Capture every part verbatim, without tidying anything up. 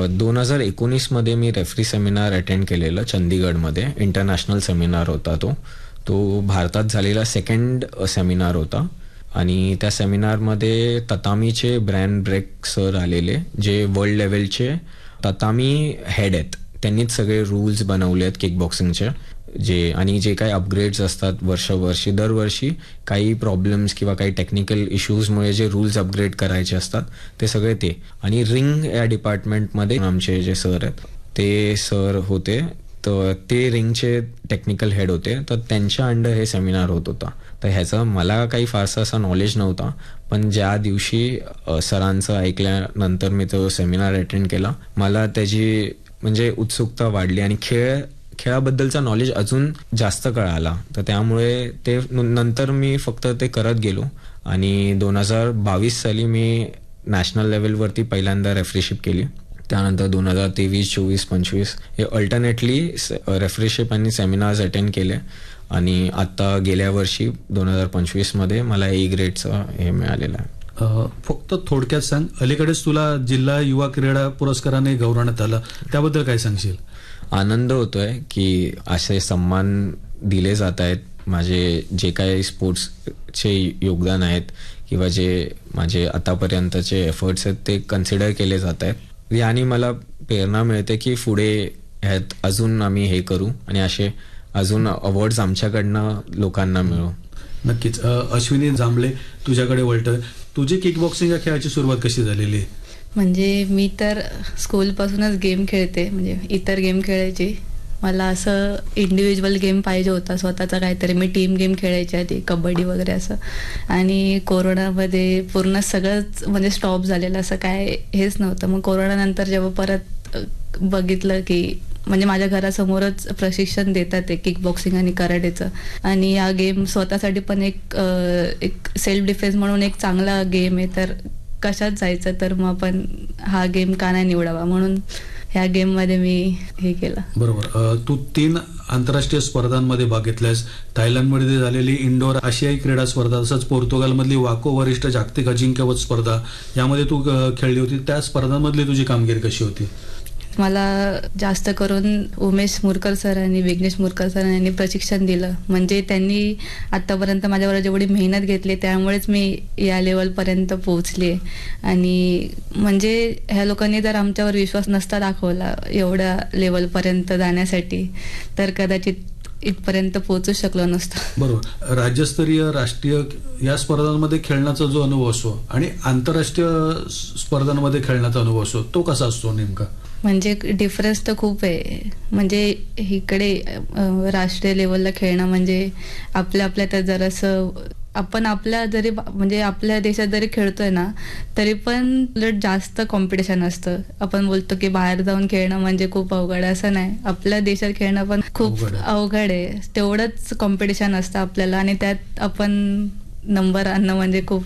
दोन हजार एकोणीसमध्ये मी रेफरी सेमिनार अटेंड केलेलं चंदीगडमध्ये. इंटरनॅशनल सेमिनार होता तो तो भारतात झालेला सेकंड सेमिनार होता. आणि त्या सेमिनारमध्ये ततामीचे ब्रॅन ब्रेक सर आलेले, जे वर्ल्ड लेवलचे ततामी हेड आहेत. त्यांनीच सगळे रूल्स बनवले आहेत किक बॉक्सिंगचे, जे आणि जे काही अपग्रेड्स असतात वर्षवर्षी दरवर्षी काही प्रॉब्लेम्स किंवा काही टेक्निकल इश्यूजमुळे जे रूल्स अपग्रेड करायचे असतात ते सगळे ते. आणि रिंग या डिपार्टमेंटमध्ये आमचे जे सर आहेत ते सर होते, तर ते रिंगचे टेक्निकल हेड होते, तर त्यांच्या अंडर हे सेमिनार होत होता. तर ह्याचं मला काही फारसा असा नॉलेज नव्हता, पण ज्या दिवशी सरांचं ऐकल्यानंतर मी तो सेमिनार अटेंड केला, मला त्याची म्हणजे उत्सुकता वाढली आणि खेळ खेळाबद्दलचा नॉलेज अजून जास्त कळाला. तर त्यामुळे ते नंतर मी फक्त ते करत गेलो. आणि दोन हजार बावीस साली मी नॅशनल लेवलवरती पहिल्यांदा रेफरीशिप केली. त्यानंतर दोन हजार तेवीस चोवीस पंचवीस हे अल्टरनेटली रेफरीशिप आणि सेमिनार्स अटेंड केले. आणि आता गेल्या वर्षी दोन हजार पंचवीसमध्ये मला ए ग्रेडचं हे मिळालेलं आहे. फक्त थोडक्यात सांग, अलीकडेच तुला जिल्हा युवा क्रीडा पुरस्काराने गौरवण्यात आलं, त्याबद्दल काय सांगशील? आनंद होतोय की असे सन्मान दिले जात आहेत. माझे जे काही स्पोर्ट्सचे योगदान आहेत किंवा जे माझे आतापर्यंतचे एफर्ट्स आहेत ते कन्सिडर केले जात आहेत. याने मला प्रेरणा मिळते की पुढे ह्यात अजून आम्ही हे करू आणि असे अजून अवॉर्ड्स आमच्याकडनं लोकांना मिळू. नक्कीच. अश्विनी जांभळे, तुझ्याकडे वळतं. तुझी किक बॉक्सिंग या खेळाची सुरुवात कशी झालेली? म्हणजे मी तर स्कूलपासूनच गेम खेळते, म्हणजे इतर गेम खेळायची. मला असं इंडिव्हिज्युअल गेम पाहिजे होता स्वतःचा काहीतरी. मी टीम गेम खेळायची आधी, कबड्डी वगैरे असं. आणि कोरोनामध्ये पूर्ण सगळंच म्हणजे स्टॉप झालेलं, असं काय हेच नव्हतं. मग कोरोनानंतर जेव्हा परत बघितलं की म्हणजे माझ्या घरासमोरच प्रशिक्षण देतात ते किक बॉक्सिंग आणि कराटेचं, आणि हा गेम स्वतःसाठी पण एक एक सेल्फ डिफेन्स म्हणून एक चांगला गेम आहे. तर कशात जायचं, तर मग आपण हा गेम का नाही निवडावा, म्हणून ह्या गेममध्ये मी हे केलं. बरोबर. तू तीन आंतरराष्ट्रीय स्पर्धांमध्ये भाग घेतल्यास. थायलंडमध्ये झालेली इंडोर आशियाई क्रीडा स्पर्धा, तसंच पोर्तुगालमधली वाको वरिष्ठ जागतिक अजिंक्यपद स्पर्धा, यामध्ये तू खेळली होती. त्या स्पर्धांमधली तुझी कामगिरी कशी होती? मला जास्त करून उमेश मुरकर सर आणि विघ्नेश मुरकर सर यांनी प्रशिक्षण दिलं. म्हणजे त्यांनी आतापर्यंत माझ्यावर जेवढी मेहनत घेतली त्यामुळेच मी या लेवलपर्यंत पोहोचली आहे. आणि म्हणजे ह्या लोकांनी जर आमच्यावर विश्वास नसता दाखवला एवढ्या लेवलपर्यंत जाण्यासाठी, तर कदाचित इथपर्यंत पोहोचू शकलो नसतो. बरोबर. राज्यस्तरीय राष्ट्रीय या स्पर्धांमध्ये खेळण्याचा जो अनुभव असतो आणि आंतरराष्ट्रीय स्पर्धांमध्ये खेळण्याचा अनुभव असतो, तो कसा असतो नेमका? म्हणजे डिफरन्स तर खूप आहे. म्हणजे इकडे राष्ट्रीय लेवलला खेळणं म्हणजे आपल्या आपल्या तर जरासं आपण आपल्या जरी म्हणजे आपल्या देशात जरी खेळतोय ना, तरी पण उलट जास्त कॉम्पिटिशन असतं. आपण बोलतो की बाहेर जाऊन खेळणं म्हणजे खूप अवघड, असं नाही. आपल्या देशात खेळणं पण खूप अवघड आहे. तेवढंच कॉम्पिटिशन असतं आपल्याला, आणि त्यात आपण नंबर आणणं म्हणजे खूप.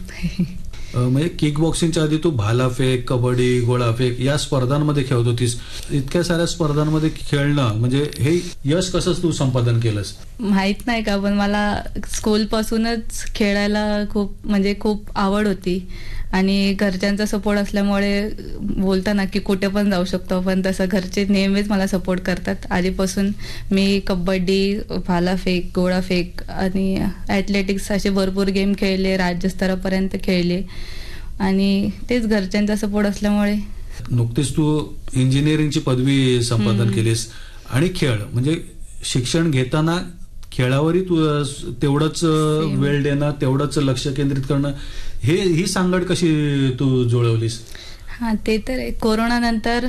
म्हणजे किक बॉक्सिंगच्या आधी तू भालाफेक, कबड्डी, गोळाफेक या स्पर्धांमध्ये खेळत होतीस. इतक्या साऱ्या स्पर्धांमध्ये खेळणं म्हणजे हे यश कसं तू संपादन केलंस? माहित नाही का, पण मला स्कूलपासूनच खेळायला खूप म्हणजे खूप आवड होती. आणि घरच्यांचा सपोर्ट असल्यामुळे बोलताना की कुठे पण जाऊ शकतो, पण तसं घरचे नेहमीच मला सपोर्ट करतात. आधीपासून मी कबड्डी, भालाफेक, गोळाफेक आणि ॲथलेटिक्स असे भरपूर गेम खेळले, राज्यस्तरापर्यंत खेळले. आणि तेच घरच्यांचा सपोर्ट असल्यामुळे. नुकतीच तू इंजिनिअरिंगची पदवी संपादन केलीस, आणि खेळ म्हणजे शिक्षण घेताना खेळावरही तू तेवढंच वेळ देणं, तेवढंच लक्ष केंद्रित करणं, हे ही सांगड कशी तू जुळवलीस? हां, ते तर कोरोनानंतर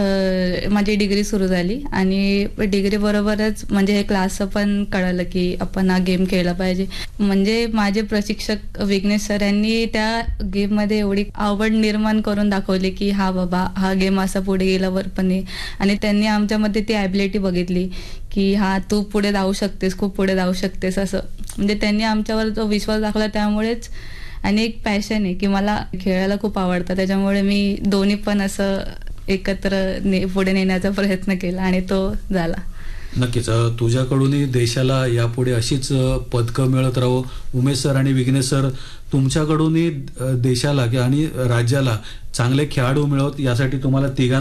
माझी डिग्री सुरू झाली, आणि डिग्री बरोबरच म्हणजे हे क्लासचं पण कळालं की आपण हा गेम खेळला पाहिजे. म्हणजे माझे प्रशिक्षक विघ्नेश सर यांनी त्या गेममध्ये एवढी आवड निर्माण करून दाखवली की हा बाबा हा गेम असा पुढे गेल्यावर पण आहे. आणि त्यांनी आमच्यामध्ये ती ॲबिलिटी बघितली की हा तू पुढे जाऊ शकतेस, खूप पुढे जाऊ शकतेस, असं. म्हणजे त्यांनी आमच्यावर जो विश्वास दाखवला त्यामुळेच. आणि एक पॅशन आहे की मला खेळायला खूप आवडतं, त्याच्यामुळे मी दोन्ही पण असं एकत्र ने पुढे नेण्याचा प्रयत्न केला, आणि तो झाला. नक्कीच. तुझ्याकडूनही देशाला यापुढे अशीच पदकं मिळत राहो. उमेश सर आणि विघ्नेश सर, तुमच्याकडूनही देशाला आणि राज्याला चांगले खेळाडू मिळवत यासाठी तुम्हाला तिघांना